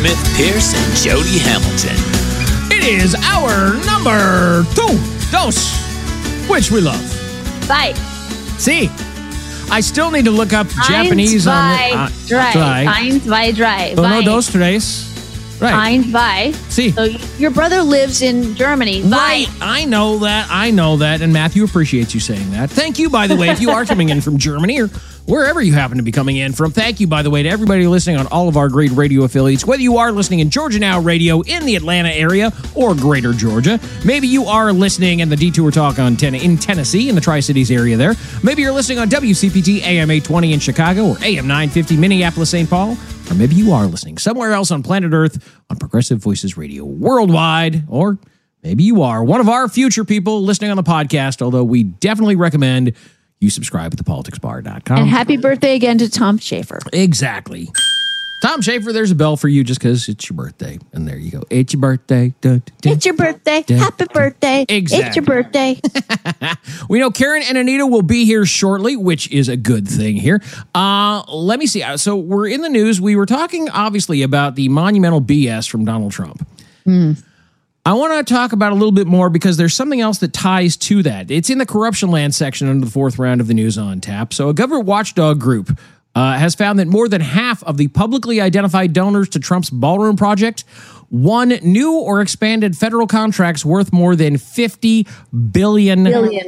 Smith Pierce and Jody Hamilton. It is our number dos, which we love. Bye. See, I still need to look up Japanese on the Eins, zwei, drei. Uno, dos, tres. Right. Eins, zwei. See. So your brother lives in Germany. Right. I know that. And Matthew appreciates you saying that. Thank you, by the way, if you are coming in from Germany or wherever you happen to be coming in from. Thank you, by the way, to everybody listening on all of our great radio affiliates, whether you are listening in Georgia Now Radio in the Atlanta area or greater Georgia. Maybe you are listening in the Detour Talk in Tennessee, in the Tri-Cities area there. Maybe you're listening on WCPT AM 820 in Chicago or AM 950 Minneapolis, St. Paul. Or maybe you are listening somewhere else on planet Earth on Progressive Voices Radio worldwide. Or maybe you are one of our future people listening on the podcast, although we definitely recommend you subscribe at thepoliticsbar.com. And happy birthday again to Tom Schaefer. Exactly. Tom Schaefer, there's a bell for you just because it's your birthday. And there you go. It's your birthday. It's your birthday. Happy birthday. Exactly. It's your birthday. We know Karen and Anita will be here shortly, which is a good thing here. Let me see. So we're in the news. We were talking, obviously, about the monumental BS from Donald Trump. I want to talk about a little bit more because there's something else that ties to that. It's in the corruption land section under the fourth round of the news on tap. So a government watchdog group has found that more than half of the publicly identified donors to Trump's ballroom project won new or expanded federal contracts worth more than $50 billion.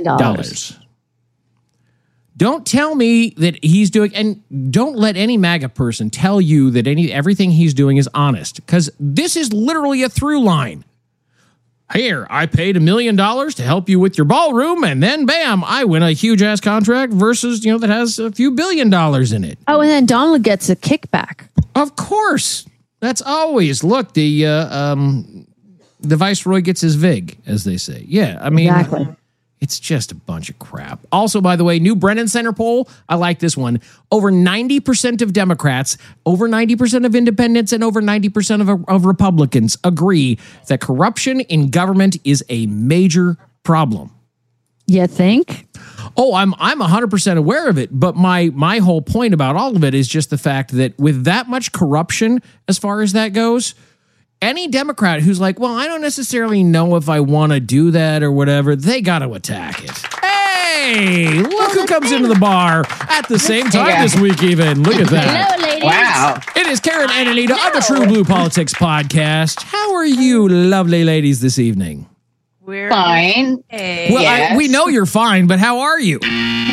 Don't tell me that he's doing, and don't let any MAGA person tell you that everything he's doing is honest, because this is literally a through line. Here, I paid $1 million to help you with your ballroom, and then bam, I win a huge ass contract versus, that has a few $1 billion in it. Oh, and then Donald gets a kickback. Of course. That's always, look, the viceroy gets his vig, as they say. Yeah, I mean, exactly. It's just a bunch of crap. Also, by the way, new Brennan Center poll. I like this one. Over 90% of Democrats, over 90% of independents, and over 90% of Republicans agree that corruption in government is a major problem. You think? Oh, I'm 100% aware of it. But my whole point about all of it is just the fact that with that much corruption, as far as that goes, any Democrat who's like, well, I don't necessarily know if I want to do that or whatever, they got to attack it. Hey, look who comes into the bar at the same time this week even. Look at that. Hello, ladies. Wow. It is Karen and Anita on the True Blue Politics Podcast. How are you, lovely ladies, this evening? We're fine. Well, yes. We know you're fine, but how are you?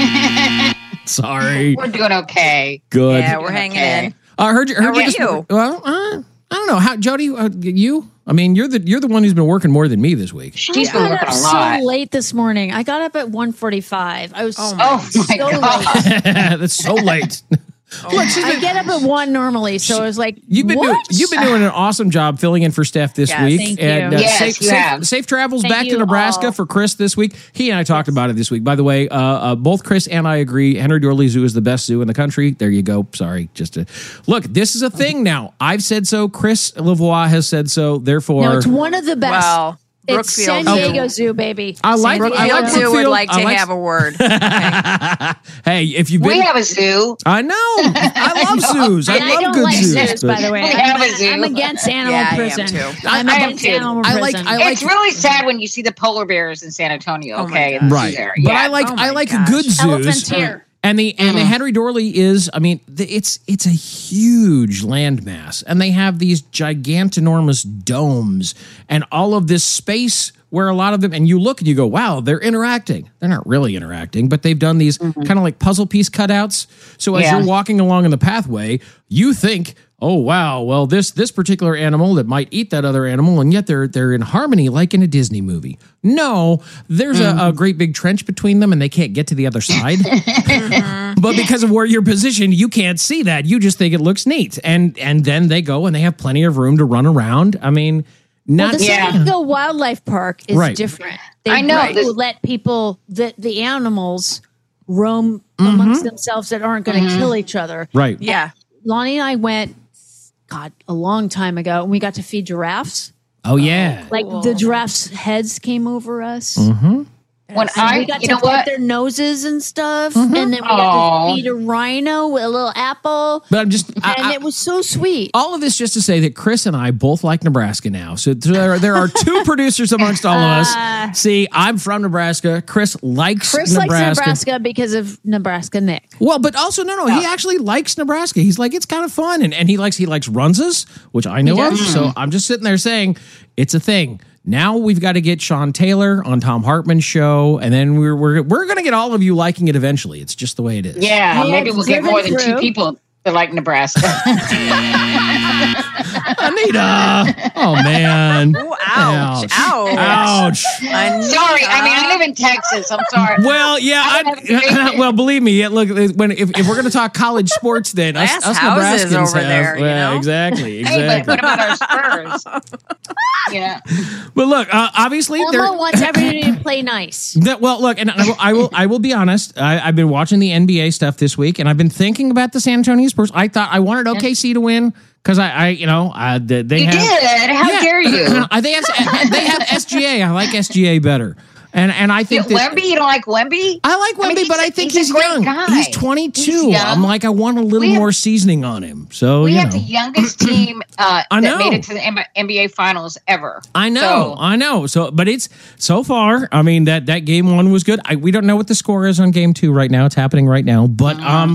Sorry. We're doing okay. Good. Yeah, we're hanging in. I heard you. How are you? Well, I don't know. How, Jody, you? I mean, you're the one who's been working more than me this week. She's been working a lot. So late this morning. I got up at 1:45. I was so God. late. That's so late. Look, I get up at 1 normally, so I was like, you've been doing an awesome job filling in for Steph this week. Thank you. And safe travels back to Nebraska all. For Chris this week. He and I talked about it this week. By the way, both Chris and I agree Henry Doorly Zoo is the best zoo in the country. There you go. Sorry, look. This is a thing now. I've said so. Chris Lavoie has said so. Therefore, no, it's one of the best. Well, it's San Diego Zoo, baby. I like Brookfield Zoo would like to have a word. Okay. Hey, if you've been, we have a zoo. I know. I love zoos. I love good zoos. By the way, I'm against animal prison. I am too. It's really sad when you see the polar bears in San Antonio. Okay, right. But I like good zoos. Elephants here. And the Henry Doorly is, I mean, it's a huge landmass, and they have these gigantinormous domes and all of this space where a lot of them, and you look and you go, wow, they're interacting. They're not really interacting, but they've done these kind of like puzzle piece cutouts. So as you're walking along in the pathway, you think, oh, wow, well, this particular animal that might eat that other animal, and yet they're in harmony like in a Disney movie. No, there's a great big trench between them, and they can't get to the other side. But because of where you're positioned, you can't see that. You just think it looks neat. And then they go, and they have plenty of room to run around. I mean, the San Diego Wildlife Park is different. They let people, the animals, roam amongst themselves that aren't going to kill each other. Right. Yeah. Lonnie and I went, a long time ago, and we got to feed giraffes. Oh, yeah. Like the giraffes' heads came over us. Mm-hmm. When we got to pet their noses and stuff, and then we got to feed a rhino with a little apple. But I'm just, it was so sweet. All of this just to say that Chris and I both like Nebraska now. So there are two producers amongst all of us. See, I'm from Nebraska. Chris likes Nebraska because of Nebraska Nick. Well, but also he actually likes Nebraska. He's like, it's kind of fun, and he likes Runzas, which I know of. So I'm just sitting there saying it's a thing. Now we've got to get Sean Taylor on Tom Hartman's show, and then we're going to get all of you liking it eventually. It's just the way it is. Yeah, maybe we'll get more than 2 people that like Nebraska. Anita. Oh, man. Ooh, ouch. Ouch. Sorry. I mean, I live in Texas. I'm sorry. Well, yeah. Well, believe me. Look, if we're going to talk college sports, then us Nebraskans over there. Exactly. Hey, but what about our Spurs? Yeah. But look, obviously, Elmo wants everybody to play nice. Well, look, and I will be honest. I've been watching the NBA stuff this week, and I've been thinking about the San Antonio Spurs. I thought I wanted OKC to win. Because they have. How dare you? They have SGA. I like SGA better. And I think that Wemby, you don't like Wemby? I like Wemby, but I think he's young. Guy. He's 22. I'm like, I want a little more seasoning on him. So we have the youngest team that made it to the NBA Finals ever. I know. So, but it's so far. I mean, that game 1 was good. We don't know what the score is on game 2 right now. It's happening right now, but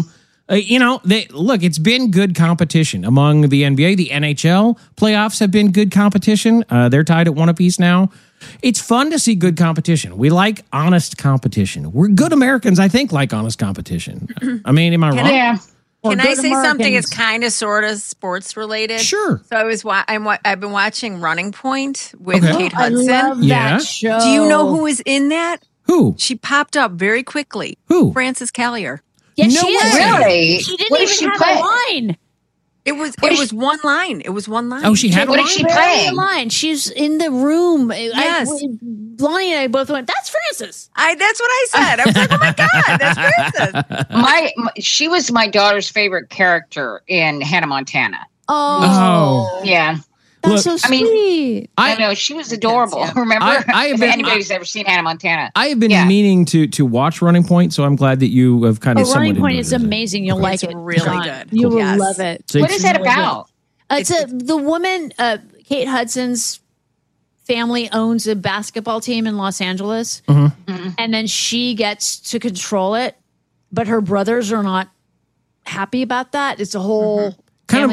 it's been good competition among the NBA. The NHL playoffs have been good competition. They're tied at 1 apiece now. It's fun to see good competition. We like honest competition. We're good Americans, I think, like honest competition. I mean, am I wrong? Yeah. Can I say something that's kind of sort of sports related? Sure. So I've been watching Running Point with Kate Hudson. I love that show. Do you know who is in that? Who? She popped up very quickly. Who? Frances Callier. Yes, No she is. way. Really? She didn't even have a line. It was one line. It was one line. Oh, she had What one? did she play? A line. She's in the room. Yes. Lonnie and I both went, that's Frances. That's what I said. I was like, oh my God, that's Frances. She was my daughter's favorite character in Hannah Montana. Oh. Yeah. That's so sweet. I mean, I know she was adorable. Remember? If anybody's ever seen Hannah Montana, I have been meaning to watch Running Point, so I'm glad that you have kind of. Running Point is amazing. You'll like it. Really good. You will love it. So what is that about? It's the woman, Kate Hudson's family owns a basketball team in Los Angeles, and then she gets to control it, but her brothers are not happy about that. It's a whole. Kind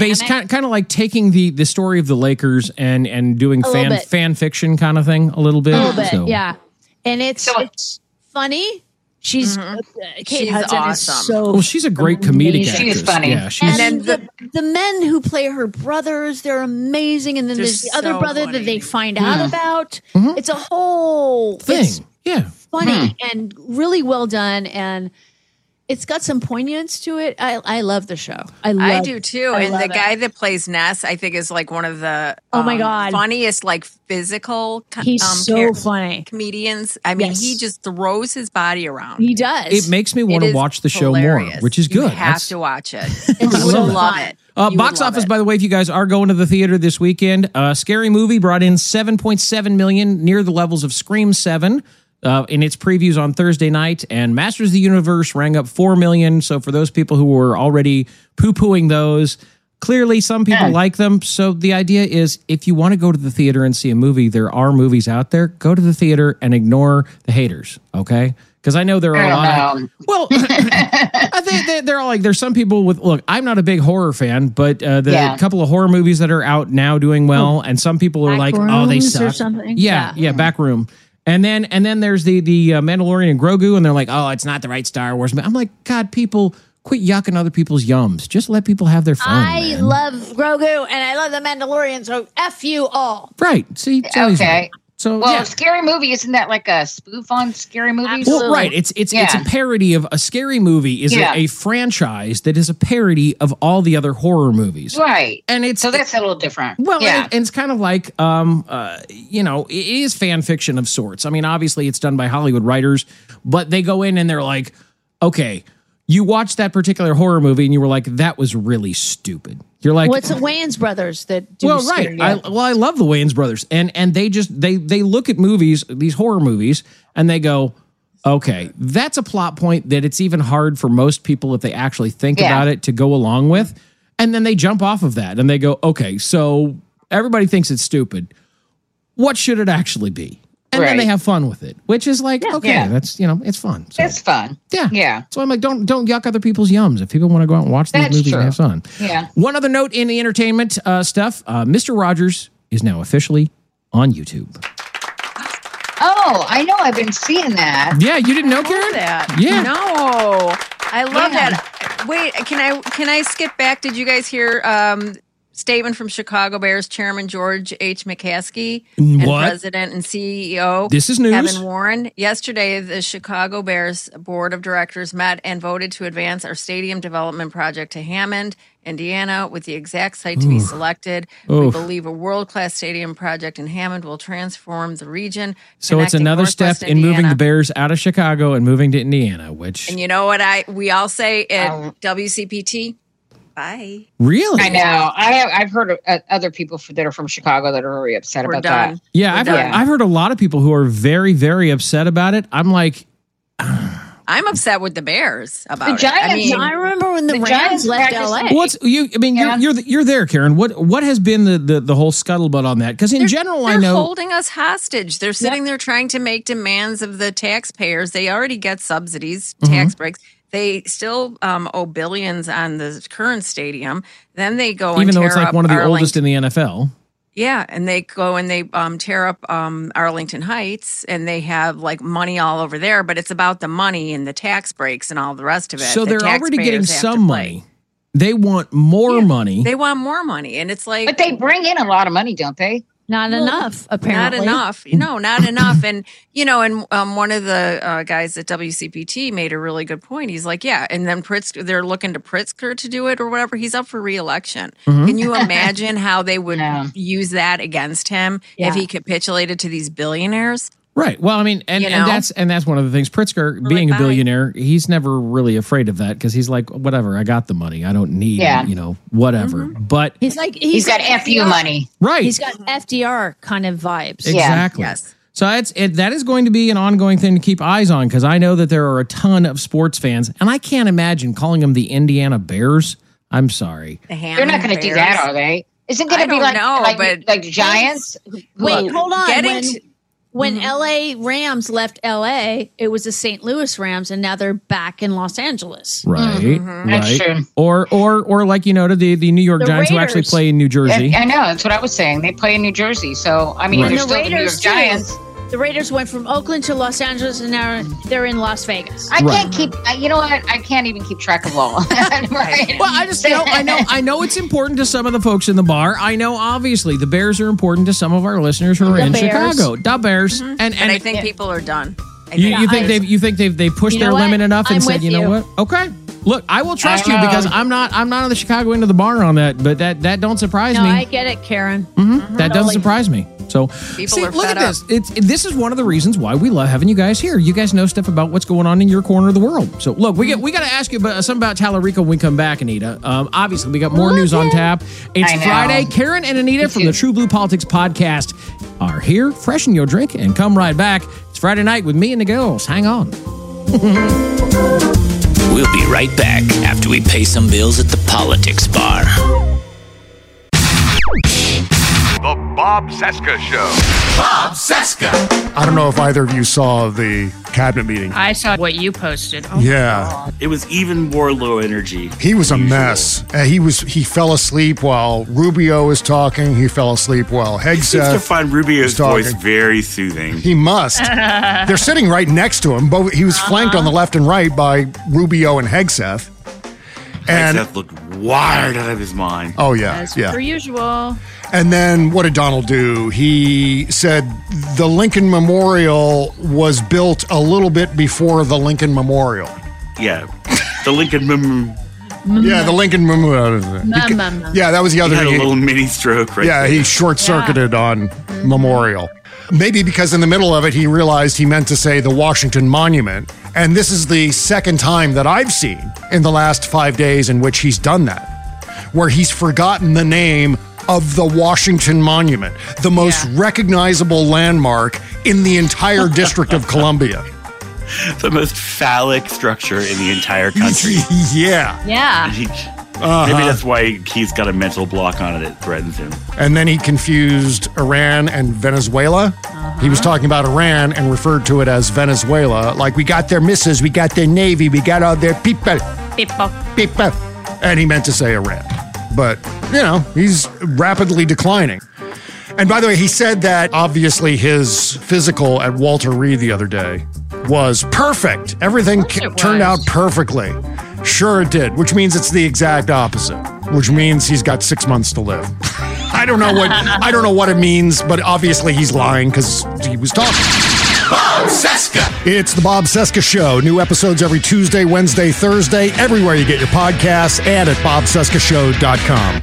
of like taking the story of the Lakers and doing fan fiction kind of thing a little bit. Yeah. And it's funny. She's Kate Hudson awesome. is so. She's a great comedic actress. She's funny. Yeah, and then the men who play her brothers, they're amazing. And then there's the other brother that they find out about. It's a whole thing. Funny and really well done, and it's got some poignance to it. I love the show. I do too. And the guy that plays Ness, I think, is like one of the funniest, like physical. He's so funny comedians. I mean, he just throws his body around. He does. It makes me want to watch the show more, which is good. You have to watch it. You will love it. Box office, by the way, if you guys are going to the theater this weekend, Scary Movie brought in $7.7 million, near the levels of Scream 7. In its previews on Thursday night, and Masters of the Universe rang up $4 million. So for those people who were already poo-pooing those, clearly some people like them. So the idea is, if you want to go to the theater and see a movie, there are movies out there. Go to the theater and ignore the haters, okay? Because I know there are a lot of... Well, I think they're all like, there's some people with... Look, I'm not a big horror fan, but the couple of horror movies that are out now doing well, and some people are like, oh, they suck. Or something. Yeah, Backroom. And then there's the Mandalorian and Grogu, and they're like, oh, it's not the right Star Wars. I'm like, God, people, quit yucking other people's yums. Just let people have their fun. I love Grogu, and I love the Mandalorian, so F you all. Right. See? Okay. So, Scary Movie, isn't that like a spoof on Scary Movies? Well, right. It's a parody of a Scary Movie is a franchise that is a parody of all the other horror movies. Right. And so that's a little different. Well, and it's kind of like, it is fan fiction of sorts. I mean, obviously it's done by Hollywood writers, but they go in and they're like, okay, you watched that particular horror movie and you were like, that was really stupid. You're like, what's the Wayans brothers that do? Well, right. I love the Wayans brothers, and they just they look at movies, these horror movies, and they go, okay, that's a plot point that it's even hard for most people, if they actually think about it, to go along with, and then they jump off of that and they go, okay, so everybody thinks it's stupid. What should it actually be? And then they have fun with it, which is like, that's, it's fun. So, it's fun. Yeah. So I'm like, don't yuck other people's yums. If people want to go out and watch these movies and have fun. Yeah. One other note in the entertainment stuff, Mr. Rogers is now officially on YouTube. Oh, I know. I've been seeing that. Yeah, you didn't know, Karen? That. Yeah. No. I love that. Wait, can I skip back? Did you guys hear statement from Chicago Bears Chairman George H. McCaskey and President and CEO this is news. Kevin Warren? Yesterday, the Chicago Bears Board of Directors met and voted to advance our stadium development project to Hammond, Indiana, with the exact site to be selected. We believe a world-class stadium project in Hammond will transform the region. So it's another step in moving the Bears out of Chicago and moving to Indiana, which... And you know what we all say at WCPT? Bye. Really? I know. I've heard of other people that are from Chicago that are very upset about that. Yeah, I've heard a lot of people who are very, very upset about it. I'm like... I'm upset with the Bears about the Giants. I remember when the Rams left LA. You're there, Karen. What has been the whole scuttlebutt on that? Because in general, I know they're holding us hostage. They're sitting there trying to make demands of the taxpayers. They already get subsidies, tax breaks. They still owe billions on the current stadium. Then they go even though it's like one of the oldest in the NFL. Yeah, and they go and they tear up Arlington Heights, and they have like money all over there. But it's about the money and the tax breaks and all the rest of it. So they're already getting some money. They want more money. They want more money, and it's like, but they bring in a lot of money, don't they? Not enough, apparently. Not enough. No, not enough. And, one of the guys at WCPT made a really good point. He's like, and then they're looking to Pritzker to do it or whatever. He's up for re-election. Can you imagine how they would use that against him if he capitulated to these billionaires? Right. Well, I mean, and that's one of the things. Pritzker, being a billionaire, he's never really afraid of that because he's like, whatever, I got the money. I don't need, whatever. But he's got FU money. Right. He's got FDR kind of vibes. Exactly. Yes. So that is going to be an ongoing thing to keep eyes on because I know that there are a ton of sports fans, and I can't imagine calling them the Indiana Bears. I'm sorry. They're not going to do that, are they? Isn't it going to be like the Giants? Wait, hold on. When LA Rams left LA, it was the St. Louis Rams, and now they're back in Los Angeles. Right. That's true. Or like the New York Giants, Raiders, who actually play in New Jersey. I know, that's what I was saying. They play in New Jersey, so I mean, they're still the New York Giants. The Raiders went from Oakland to Los Angeles, and now they're in Las Vegas. I can't keep. You know what? I can't even keep track of all. Right. Well, I know it's important to some of the folks in the bar. I know, obviously, the Bears are important to some of our listeners who are in Chicago. The Bears, and I think people are done. You think they've pushed their limit enough and said, you know what? Okay. Look, I will trust you because I'm not on the Chicago end of the bar on that, but that don't surprise me. No, I get it, Karen. That doesn't surprise me. So look at this. This is one of the reasons why we love having you guys here. You guys know stuff about what's going on in your corner of the world. So look, we got to ask you something about Tallarico when we come back, Anita. Obviously, we got more news on tap. It's Friday. Karen and Anita from the True Blue Politics podcast are here. Freshen your drink and come right back. It's Friday night with me and the girls. Hang on. We'll be right back after we pay some bills at the Politics Bar. The Bob Cesca Show. Bob Cesca. I don't know if either of you saw the cabinet meeting. I saw what you posted. Yeah. It was even more low energy. He was a mess. He fell asleep while Rubio was talking. He fell asleep while Hegseth He seems to find Rubio's voice very soothing. He must. They're sitting right next to him. He was flanked on the left and right by Rubio and Hegseth. And Hegseth looked wired out of his mind. Oh, yeah. As per usual. And then what did Donald do? He said the Lincoln Memorial was built a little bit before the Lincoln Memorial. Yeah. The Lincoln Yeah, the Lincoln Memorial. Yeah, that was the other thing. He had a little mini stroke right there. Yeah, he short-circuited on Memorial. Maybe because in the middle of it, he realized he meant to say the Washington Monument. And this is the second time that I've seen in the last 5 days in which he's done that. where he's forgotten the name of the Washington Monument, the most recognizable landmark in the entire District of Columbia. The most phallic structure in the entire country. Yeah. Maybe that's why he's got a mental block on it that threatens him. And then he confused Iran and Venezuela. He was talking about Iran and referred to it as Venezuela. Like, we got their missiles, we got their navy, we got all their people. People. And he meant to say Iran. But, he's rapidly declining. And by the way, he said that obviously his physical at Walter Reed the other day was perfect. Everything turned out perfectly. Sure it did, which means it's the exact opposite, which means he's got 6 months to live. I don't know what it means, but obviously he's lying because he was talking. Bob Cesca. It's the Bob Cesca Show. New episodes every Tuesday, Wednesday, Thursday, everywhere you get your podcasts, and at bobcescashow.com.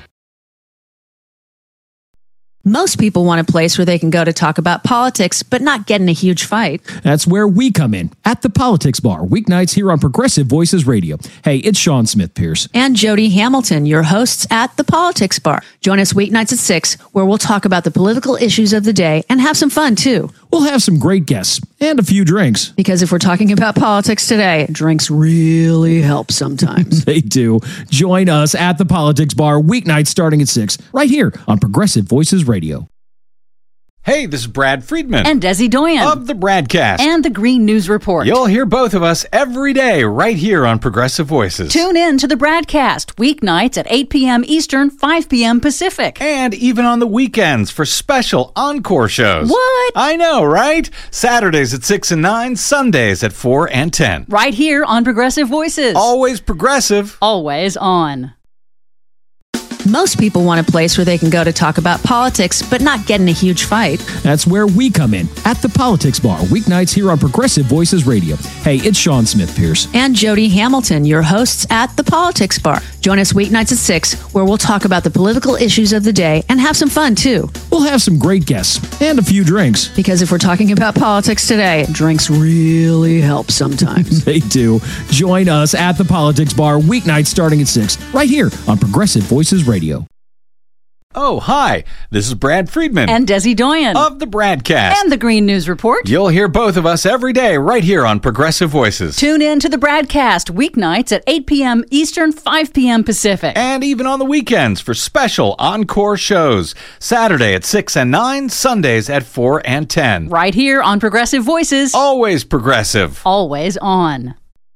Most people want a place where they can go to talk about politics, but not get in a huge fight. That's where we come in, at the Politics Bar, weeknights here on Progressive Voices Radio. Hey, it's Sean Smith-Pierce. And Jody Hamilton, your hosts at the Politics Bar. Join us weeknights at 6, where we'll talk about the political issues of the day and have some fun, too. We'll have some great guests and a few drinks. Because if we're talking about politics today, drinks really help sometimes. They do. Join us at the Politics Bar, weeknights starting at 6, right here on Progressive Voices Radio. Hey, this is Brad Friedman. And Desi Doyen. Of the Bradcast. And the Green News Report. You'll hear both of us every day right here on Progressive Voices. Tune in to the Bradcast, weeknights at 8 p.m. Eastern, 5 p.m. Pacific. And even on the weekends for special encore shows. What? I know, right? Saturdays at 6 and 9, Sundays at 4 and 10. Right here on Progressive Voices. Always progressive. Always on. Most people want a place where they can go to talk about politics, but not get in a huge fight. That's where we come in, at the Politics Bar, weeknights here on Progressive Voices Radio. Hey, it's Sean Smith-Pierce. And Jody Hamilton, your hosts at the Politics Bar. Join us weeknights at 6, where we'll talk about the political issues of the day and have some fun, too. We'll have some great guests and a few drinks. Because if we're talking about politics today, drinks really help sometimes. They do. Join us at the Politics Bar, weeknights starting at 6, right here on Progressive Voices Radio. Oh, hi. This is Brad Friedman. And Desi Doyen. Of the Bradcast. And the Green News Report. You'll hear both of us every day right here on Progressive Voices. Tune in to the Bradcast, weeknights at 8 p.m. Eastern, 5 p.m. Pacific. And even on the weekends for special encore shows. Saturday at 6 and 9, Sundays at 4 and 10. Right here on Progressive Voices. Always progressive. Always on.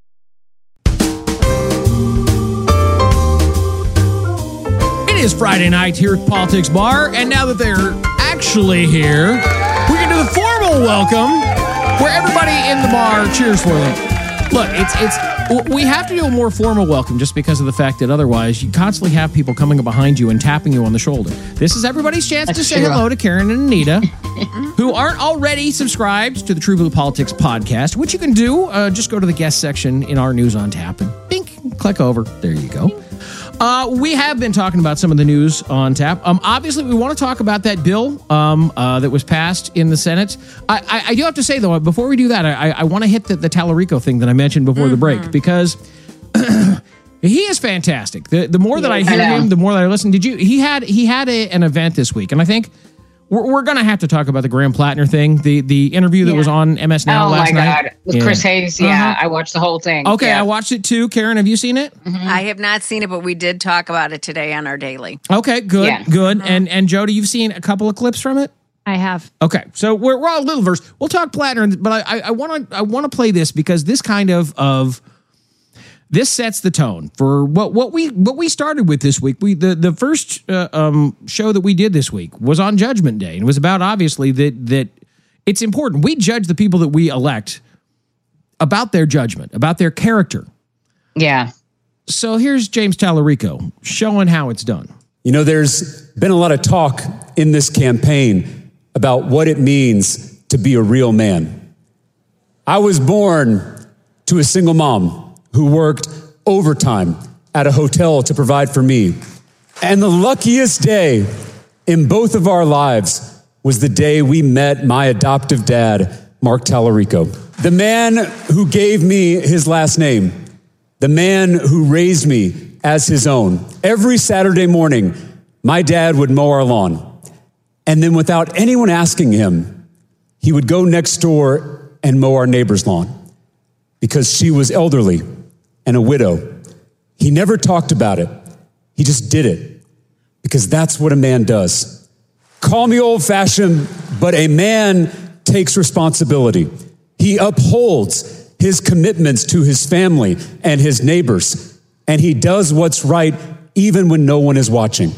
It is Friday night here at Politics Bar, and now that they're actually here, we can do the formal welcome where everybody in the bar cheers for them. Look, we have to do a more formal welcome just because of the fact that otherwise you constantly have people coming behind you and tapping you on the shoulder. This is everybody's chance to say hello to Karen and Anita, who aren't already subscribed to the True Blue Politics podcast, which you can do. Just go to the guest section in our News on Tap and bink, click over. There you go. We have been talking about some of the news on tap. Obviously, we want to talk about that bill that was passed in the Senate. I do have to say, though, before we do that, I want to hit the Tallarico thing that I mentioned before the break, because he is fantastic. The more that I hear him, the more that I listen. He had an event this week, and I think we're going to have to talk about the Graham Plattner thing, the interview that was on MS Now last night. Oh, my God. With Chris Hayes. Yeah, I watched the whole thing. Okay, I watched it too. Karen, have you seen it? Mm-hmm. I have not seen it, but we did talk about it today on our daily. Okay, good. Mm-hmm. And Jody, you've seen a couple of clips from it? I have. Okay, so we're all a little versed. We'll talk Plattner, but I want to play this because this kind of this sets the tone for what we started with this week. The first show that we did this week was on Judgment Day, and it was about obviously that it's important. We judge the people that we elect about their judgment, about their character. Yeah. So here's James Tallarico showing how it's done. You know, there's been a lot of talk in this campaign about what it means to be a real man. I was born to a single mom who worked overtime at a hotel to provide for me. And the luckiest day in both of our lives was the day we met my adoptive dad, Mark Tallarico. The man who gave me his last name, the man who raised me as his own. Every Saturday morning, my dad would mow our lawn. And then without anyone asking him, he would go next door and mow our neighbor's lawn because she was elderly and a widow. He never talked about it. He just did it because that's what a man does. Call me old-fashioned, but a man takes responsibility. He upholds his commitments to his family and his neighbors, and he does what's right even when no one is watching.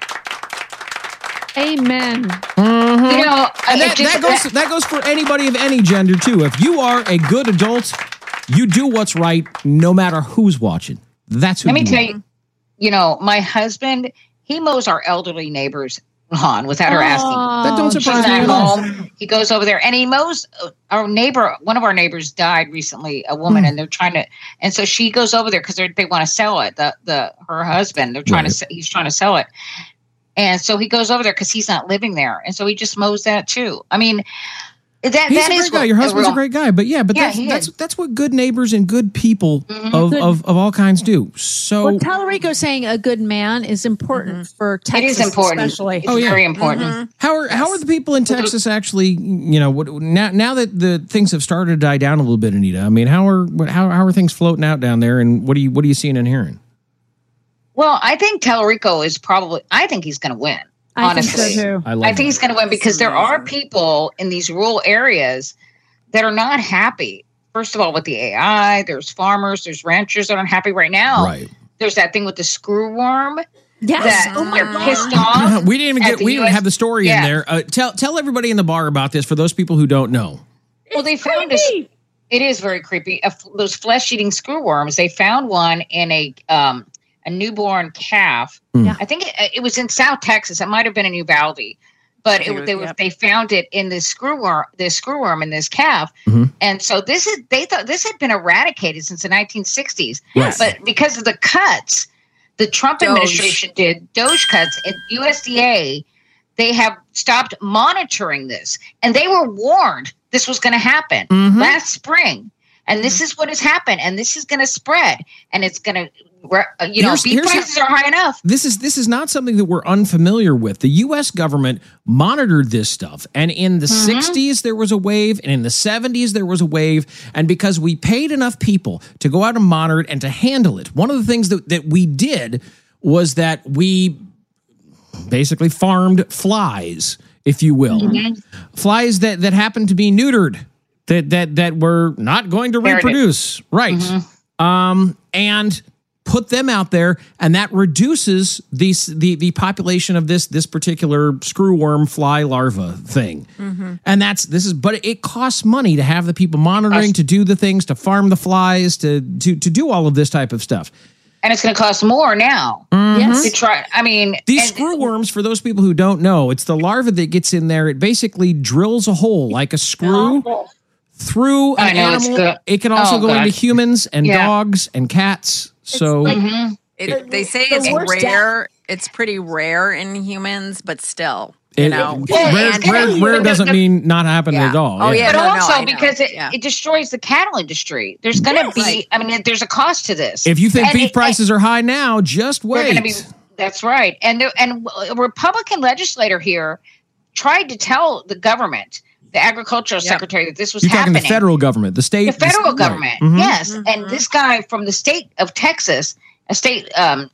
Amen. Mm-hmm. You know, and that goes for anybody of any gender too. If you are a good adult, you do what's right no matter who's watching. That's who. Let me tell you, you know, my husband, he mows our elderly neighbor's lawn without her asking. That don't surprise me at all. He goes over there and he mows our neighbor. One of our neighbors died recently, a woman, and they're trying to, and so she goes over there because they want to sell it. Her husband, they're trying to, he's trying to sell it. And so he goes over there because he's not living there. And so he just mows that too. I mean, he's a great guy. Your husband's a great guy. But that's what good neighbors and good people of all kinds do. So what Tallarico's saying, a good man is important for Texas. It is important. Especially. It's very important. How are the people in Texas actually, you know, now that the things have started to die down a little bit, Anita? I mean, how are things floating out down there, and what are you seeing and hearing? Well, I think Tallarico is I think he's going to win, honestly. I think so too. I think he's going to win because there are people in these rural areas that are not happy. First of all, with the AI, there's farmers, there's ranchers that aren't happy right now. Right. There's that thing with the screwworm. Yes. That they're pissed off. We didn't even have the story in there. Tell everybody in the bar about this for those people who don't know. Well, they found this. It is very creepy. Those flesh-eating screwworms. They found one in a newborn calf. I think it was in South Texas. It might have been in Uvalde, but they found it in this screwworm in this calf. And so they thought this had been eradicated since the 1960s. Yes. But because of the cuts, the Trump administration did Doge cuts at USDA. They have stopped monitoring this, and they were warned this was going to happen last spring. And this is what has happened, and this is going to spread, and it's going to. Beef prices are high enough. This is not something that we're unfamiliar with. The U.S. government monitored this stuff, and in the 60s there was a wave, and in the 70s there was a wave, and because we paid enough people to go out and monitor it and to handle it, one of the things that we did was that we basically farmed flies, if you will, flies that happened to be neutered, that were not going to reproduce, right? And put them out there, and that reduces the population of this particular screwworm fly larva thing. And but it costs money to have the people monitoring, to do the things, to farm the flies, to do all of this type of stuff. And it's going to cost more now. Yes. To try. I mean, these screwworms, for those people who don't know, it's the larva that gets in there. It basically drills a hole like a screw through an animal. It can also go into humans and dogs and cats. So they say it's rare. It's pretty rare in humans, but still, rare doesn't mean not happening at all. Oh yeah, but also because it destroys the cattle industry. There's going to be. I mean, there's a cost to this. If you think beef prices are high now, just wait. That's right. And a Republican legislator here tried to tell the government, the agricultural secretary, that this was happening. You're talking the federal government, the state. The federal government, yes. And this guy from the state of Texas, a state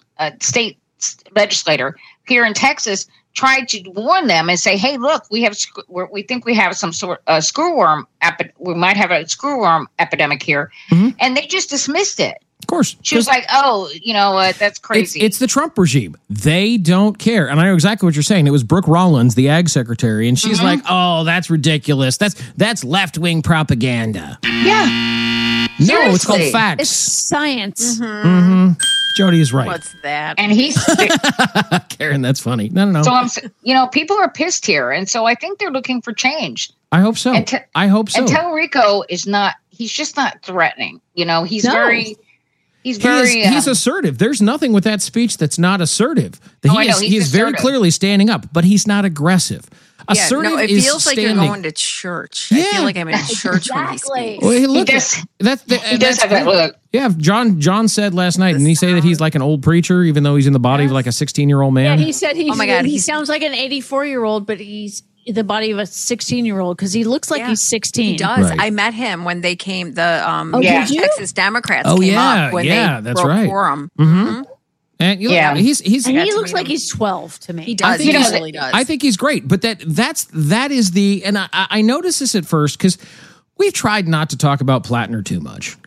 legislator here in Texas, tried to warn them and say, "Hey, look, we think we have some sort of screwworm. We might have a screwworm epidemic here," and they just dismissed it. Of course. She was like, "Oh, you know what? That's crazy." It's the Trump regime. They don't care. And I know exactly what you're saying. It was Brooke Rollins, the ag secretary, and she's like, "Oh, that's ridiculous. That's left-wing propaganda." Yeah. No, it's called facts. It's science. Jody is right. What's that? And he's Karen, that's funny. No. So people are pissed here, and so I think they're looking for change. I hope so. I hope so. And Tallarico is not. He's just not threatening. He's very. He's assertive. There's nothing with that speech that's not assertive. He is very clearly standing up, but he's not aggressive. Assertive it is feels like standing. you're going to church. I feel like I'm in church when he speaks. Well, hey, look, He does that's have that look. Yeah, John said last night, didn't he say that he's like an old preacher, even though he's in the body of like a 16-year-old man? Yeah, he said Oh my God, he he's- sounds like an 84-year-old, but he's the body of a 16-year-old because he looks like he's 16. He does. Right. I met him when they came. The did you? Texas Democrats Oh, came yeah, up when yeah, they that's broke right. quorum. Mm-hmm. And you look, Yeah. he's And got he to looks meet like him. he's 12 to me. He does. think He he's- really does. I think he's great, but that is the, and I noticed this at first because we've tried not to talk about Plattner too much.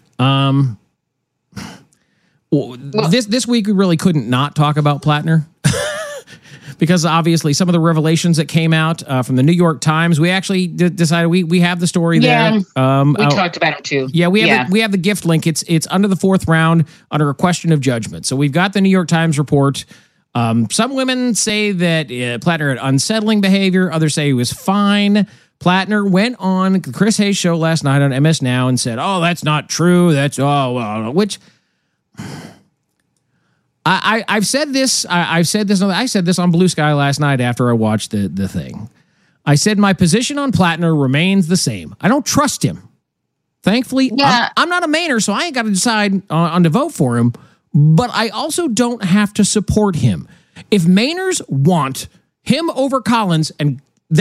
This week we really couldn't not talk about Plattner because obviously some of the revelations that came out from the New York Times, we actually decided we have the story there. We talked about him too. Yeah, we have the gift link. It's under the 4th round under a question of judgment. So we've got the New York Times report. Some women say that Plattner had unsettling behavior. Others say he was fine. Plattner went on the Chris Hayes show last night on MS Now and said, "Oh, that's not true. Which I've said this. I said this on Blue Sky last night after I watched the thing. I said my position on Plattner remains the same. I don't trust him. Thankfully, I'm not a Mainer, so I ain't got to decide on to vote for him. But I also don't have to support him. If Mainers want him over Collins, and